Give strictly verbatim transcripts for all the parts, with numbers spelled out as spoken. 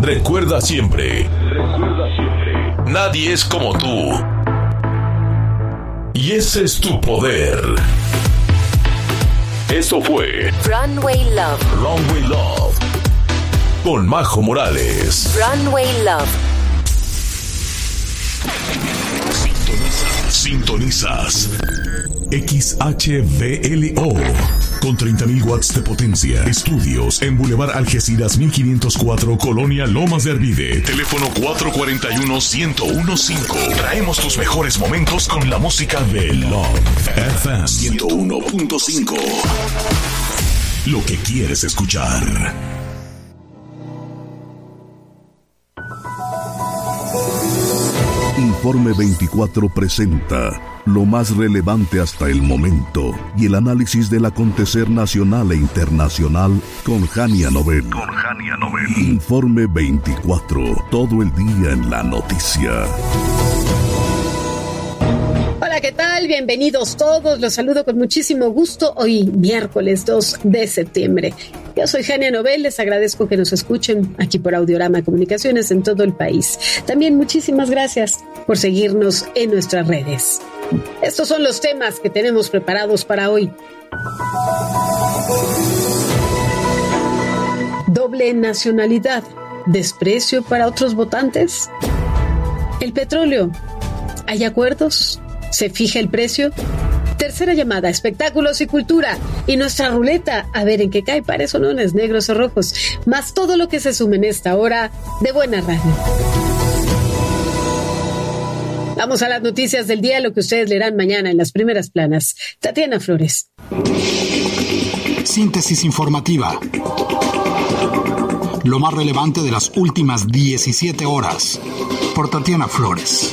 Recuerda siempre, recuerda siempre, nadie es como tú. Y ese es tu poder. Eso fue Runway Love. Runway Love. Con Majo Morales. Runway Love. Sintonizas. Sintonizas. X H V L O. Con treinta mil watts de potencia. Estudios en Boulevard Algeciras mil quinientos cuatro, Colonia Lomas de Arvide. Teléfono cuatro cuatro uno, uno cero uno cinco. Traemos tus mejores momentos con la música de Love. F M ciento uno punto cinco. Lo que quieres escuchar. Informe veinticuatro presenta lo más relevante hasta el momento y el análisis del acontecer nacional e internacional con Jania Nobel. Con Jania Nobel. Informe veinticuatro, todo el día en la noticia. Hola, ¿qué tal? Bienvenidos todos. Los saludo con muchísimo gusto hoy, miércoles dos de septiembre. Yo soy Jania Nobel, les agradezco que nos escuchen aquí por Audiorama Comunicaciones en todo el país. También muchísimas gracias por seguirnos en nuestras redes. Estos son los temas que tenemos preparados para hoy. Doble nacionalidad, desprecio para otros votantes. El petróleo, ¿hay acuerdos? ¿Se fija el precio? Tercera llamada, espectáculos y cultura. Y nuestra ruleta, a ver en qué cae, pares o nones, negros o rojos. Más todo lo que se sume en esta hora de Buena Radio. Vamos a las noticias del día, lo que ustedes leerán mañana en las primeras planas. Tatiana Flores. Síntesis informativa. Lo más relevante de las últimas diecisiete horas. Por Tatiana Flores.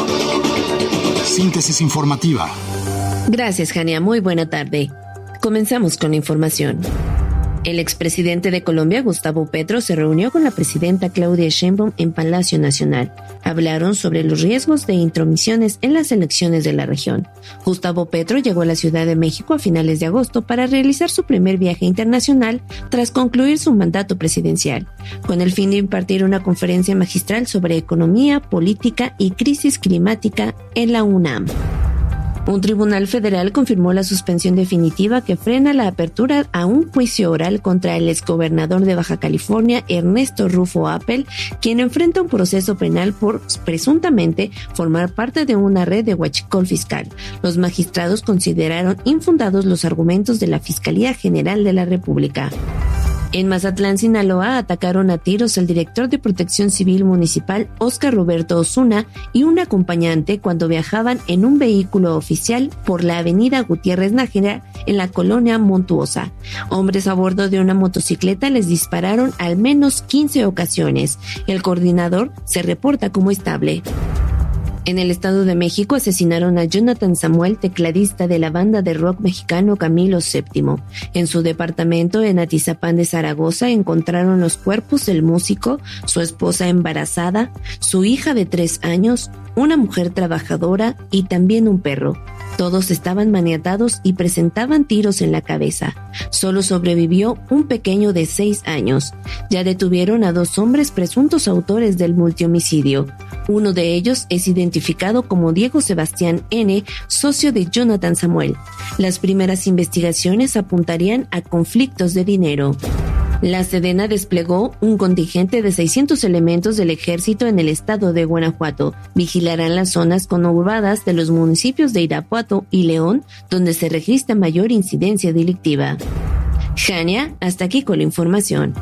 Síntesis informativa. Gracias, Jania. Muy buena tarde. Comenzamos con la información. El expresidente de Colombia, Gustavo Petro, se reunió con la presidenta Claudia Sheinbaum en Palacio Nacional. Hablaron sobre los riesgos de intromisiones en las elecciones de la región. Gustavo Petro llegó a la Ciudad de México a finales de agosto para realizar su primer viaje internacional tras concluir su mandato presidencial, con el fin de impartir una conferencia magistral sobre economía, política y crisis climática en la UNAM. Un tribunal federal confirmó la suspensión definitiva que frena la apertura a un juicio oral contra el exgobernador de Baja California, Ernesto Rufo Appel, quien enfrenta un proceso penal por presuntamente formar parte de una red de huachicol fiscal. Los magistrados consideraron infundados los argumentos de la Fiscalía General de la República. En Mazatlán, Sinaloa, atacaron a tiros al director de Protección Civil Municipal, Óscar Roberto Osuna, y un acompañante cuando viajaban en un vehículo oficial por la avenida Gutiérrez Nájera en la colonia Montuosa. Hombres a bordo de una motocicleta les dispararon al menos quince ocasiones. El coordinador se reporta como estable. En el Estado de México asesinaron a Jonathan Samuel, tecladista de la banda de rock mexicano Camilo séptimo. En su departamento en Atizapán de Zaragoza encontraron los cuerpos del músico, su esposa embarazada, su hija de tres años, una mujer trabajadora y también un perro. Todos estaban maniatados y presentaban tiros en la cabeza. Solo sobrevivió un pequeño de seis años. Ya detuvieron a dos hombres presuntos autores del multihomicidio. Uno de ellos es identificado como Diego Sebastián N., socio de Jonathan Samuel. Las primeras investigaciones apuntarían a conflictos de dinero. La Sedena desplegó un contingente de seiscientos elementos del ejército en el estado de Guanajuato. Vigilarán las zonas conurbadas de los municipios de Irapuato y León, donde se registra mayor incidencia delictiva. Jania, hasta aquí con la información.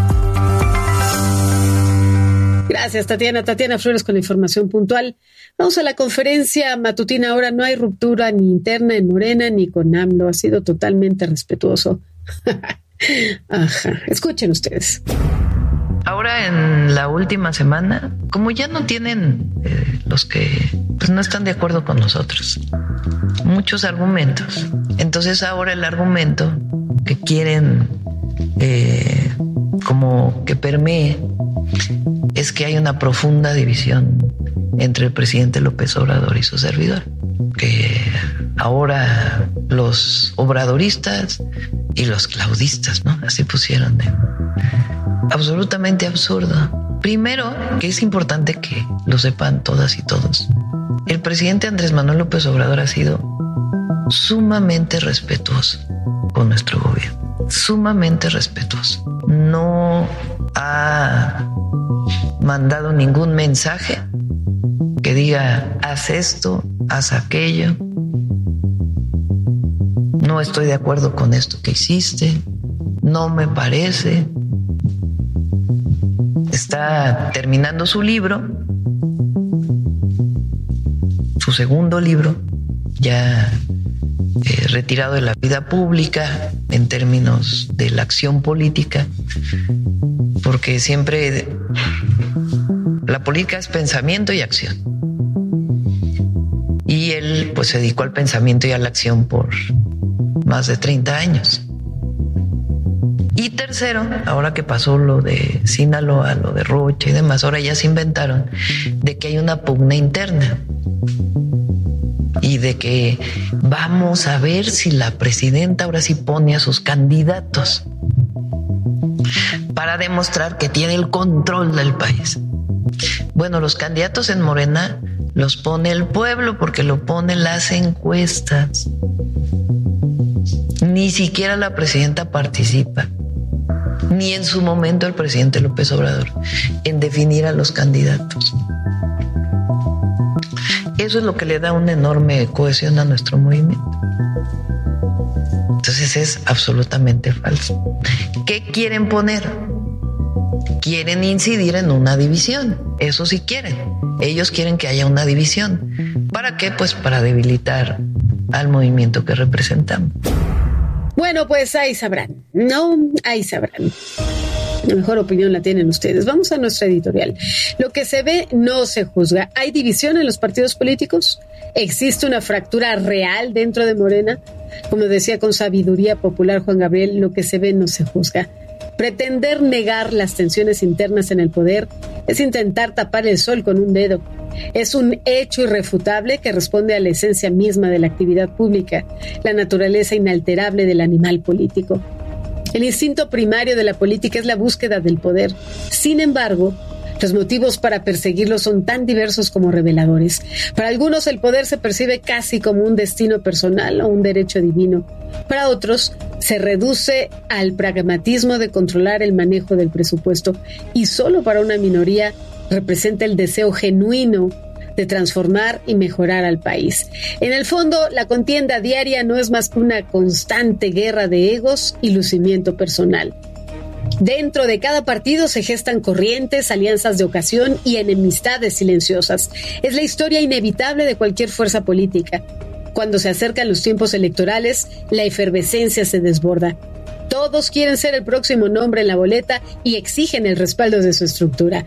Gracias, Tatiana. Tatiana Flores con la información puntual. Vamos a la conferencia matutina. Ahora no hay ruptura ni interna en Morena ni con AMLO. Ha sido totalmente respetuoso. Ajá. Escuchen ustedes. Ahora en la última semana, como ya no tienen eh, los que pues no están de acuerdo con nosotros, muchos argumentos. Entonces ahora el argumento que quieren eh, como que permee es que hay una profunda división entre el presidente López Obrador y su servidor, que ahora los obradoristas y los claudistas, ¿no? Así pusieron de absolutamente absurdo. Primero, que es importante que lo sepan todas y todos, el presidente Andrés Manuel López Obrador ha sido sumamente respetuoso con nuestro gobierno, sumamente respetuoso. No ha mandado ningún mensaje que diga haz esto, haz aquello, no estoy de acuerdo con esto que hiciste, no me parece. Está terminando su libro, su segundo libro, ya eh, retirado de la vida pública en términos de la acción política, porque siempre la política es pensamiento y acción. Y él pues se dedicó al pensamiento y a la acción por más de treinta años. Y tercero, ahora que pasó lo de Sinaloa, lo de Rocha y demás, ahora ya se inventaron de que hay una pugna interna y de que vamos a ver si la presidenta ahora sí pone a sus candidatos para demostrar que tiene el control del país. Bueno, los candidatos en Morena los pone el pueblo porque lo ponen las encuestas. Ni siquiera la presidenta participa, ni en su momento el presidente López Obrador, en definir a los candidatos. Eso es lo que le da una enorme cohesión a nuestro movimiento. Entonces es absolutamente falso. ¿Qué quieren poner? Quieren incidir en una división. Eso sí quieren. Ellos quieren que haya una división. ¿Para qué? Pues para debilitar al movimiento que representamos. Bueno, pues ahí sabrán, ¿no? Ahí sabrán. La mejor opinión la tienen ustedes. Vamos a nuestra editorial. Lo que se ve no se juzga. ¿Hay división en los partidos políticos? ¿Existe una fractura real dentro de Morena? Como decía con sabiduría popular Juan Gabriel, lo que se ve no se juzga. Pretender negar las tensiones internas en el poder es intentar tapar el sol con un dedo. Es un hecho irrefutable que responde a la esencia misma de la actividad pública, la naturaleza inalterable del animal político. El instinto primario de la política es la búsqueda del poder. Sin embargo, los motivos para perseguirlo son tan diversos como reveladores. Para algunos el poder se percibe casi como un destino personal o un derecho divino. Para otros se reduce al pragmatismo de controlar el manejo del presupuesto y solo para una minoría representa el deseo genuino de transformar y mejorar al país. En el fondo, la contienda diaria no es más que una constante guerra de egos y lucimiento personal. Dentro de cada partido se gestan corrientes, alianzas de ocasión y enemistades silenciosas. Es la historia inevitable de cualquier fuerza política. Cuando se acercan los tiempos electorales, la efervescencia se desborda. Todos quieren ser el próximo nombre en la boleta y exigen el respaldo de su estructura.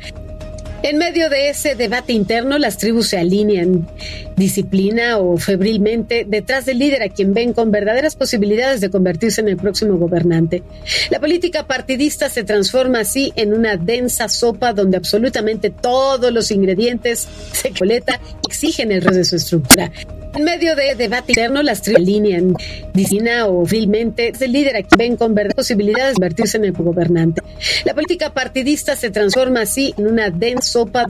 En medio de ese debate interno, las tribus se alinean, disciplina o febrilmente, detrás del líder a quien ven con verdaderas posibilidades de convertirse en el próximo gobernante. La política partidista se transforma así en una densa sopa donde absolutamente todos los ingredientes se coleta y exigen el resto de su estructura. En medio de debate interno, las tribus se alinean, disciplina o febrilmente, el líder a quien ven con verdaderas posibilidades de convertirse en el gobernante. La política partidista se transforma así en una densa sopa